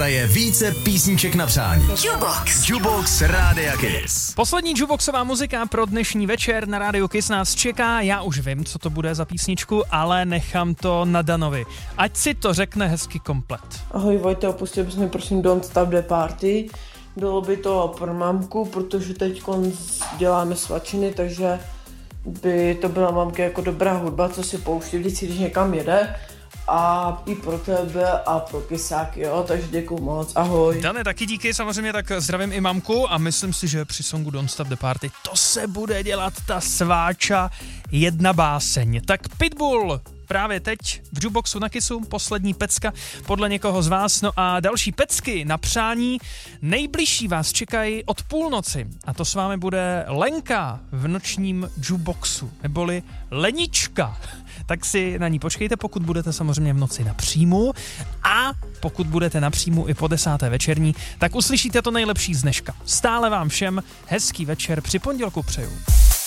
hraje více písniček na přání. Jukebox Rádia Kiss. Poslední jukeboxová muzika pro dnešní večer na Rádiu Kiss nás čeká. Já už vím, co to bude za písničku, ale nechám to na Danovi. Ať si to řekne hezky komplet. Ahoj Vojta, opustil bys mi prosím Don't Stop the Party. Bylo by to pro mamku, protože teď děláme svačiny, takže by to byla mamky jako dobrá hudba, co si pouští vždycky, když někam jede. A i pro tebe a pro kysáky, jo, takže děkuju moc, ahoj. Dane, taky díky, samozřejmě tak zdravím i mamku a myslím si, že při songu Don't Stop the Party to se bude dělat ta sváča jedna báseň. Tak Pitbull právě teď v jukeboxu na Kissu, poslední pecka podle někoho z vás. No a další pecky na přání nejbližší vás čekají od půlnoci. A to s vámi bude Lenka v nočním jukeboxu, neboli Lenička. Tak si na ní počkejte, pokud budete samozřejmě v noci na příjmu. A pokud budete na příjmu i po 10. večerní, tak uslyšíte to nejlepší z dneška. Stále vám všem hezký večer při pondělku přeju.